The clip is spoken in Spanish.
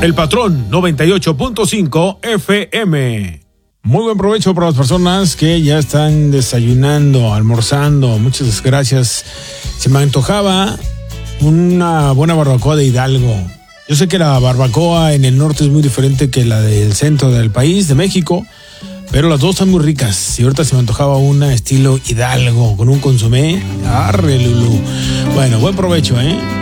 El Patrón 98.5 FM. Muy buen provecho para las personas que ya están desayunando, almorzando. Muchas gracias. Se me antojaba una buena barbacoa de Hidalgo. Yo sé que la barbacoa en el norte es muy diferente que la del centro del país, de México, pero las dos están muy ricas. Y ahorita se me antojaba una estilo Hidalgo con un consomé. Arre, Lulú. Bueno, buen provecho, ¿eh?